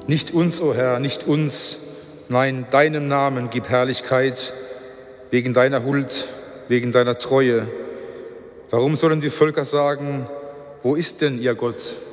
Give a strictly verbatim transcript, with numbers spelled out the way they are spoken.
Nicht uns, o Herr, nicht uns, nein, deinem Namen gib Herrlichkeit, wegen deiner Huld, wegen deiner Treue. Warum sollen die Völker sagen, wo ist denn ihr Gott?